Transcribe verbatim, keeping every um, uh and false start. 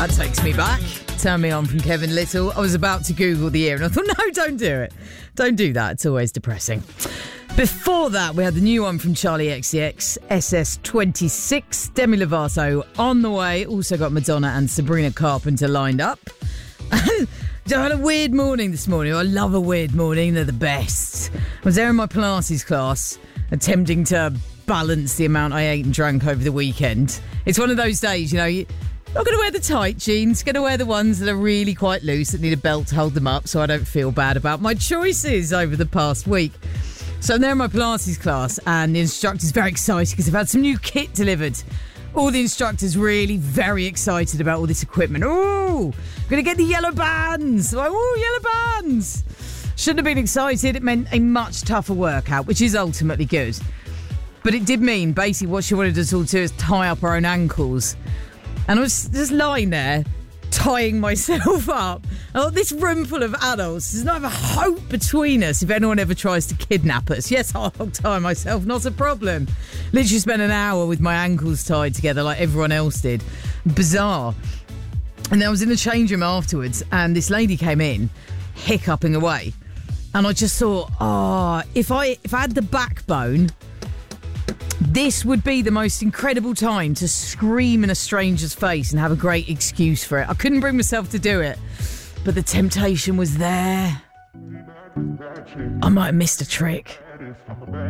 That takes me back. Turn Me On from Kevin Little. I was about to Google the year and I thought, no, don't do it. Don't do that. It's always depressing. Before that, we had the new one from Charlie X C X, S S twenty-six, Demi Lovato on the way. Also got Madonna and Sabrina Carpenter lined up. I had a weird morning this morning. I love a weird morning. They're the best. I was there in my Pilates class, attempting to balance the amount I ate and drank over the weekend. It's one of those days, you know, you not going to wear the tight jeans, going to wear the ones that are really quite loose, that need a belt to hold them up, so I don't feel bad about my choices over the past week. So I'm there in my Pilates class, and the instructor's very excited because they've had some new kit delivered. All the instructors really very excited about all this equipment. Oh, going to get the yellow bands. Like, oh, yellow bands. Shouldn't have been excited. It meant a much tougher workout, which is ultimately good. But it did mean, basically, what she wanted us all to do is tie up our own ankles. And I was just lying there, tying myself up. I thought, this room full of adults, there's not even a hope between us if anyone ever tries to kidnap us. Yes, I'll tie myself, not a problem. Literally spent an hour with my ankles tied together like everyone else did. Bizarre. And then I was in the change room afterwards, and this lady came in, hiccuping away. And I just thought, oh, if I if I had the backbone, this would be the most incredible time to scream in a stranger's face and have a great excuse for it. I couldn't bring myself to do it, but the temptation was there. I might have missed a trick.